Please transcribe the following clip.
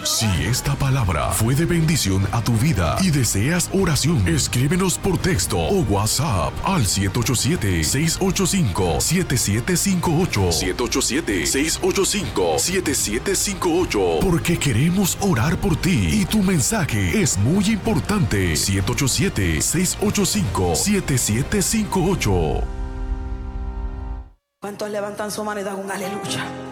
Si esta palabra fue de bendición a tu vida y deseas oración, escríbenos por texto o WhatsApp al 787-685-7758. 787-685-7758. Porque queremos orar por ti y tu mensaje es muy importante. 787-685-7758. ¿Cuántos levantan su mano y dan un aleluya?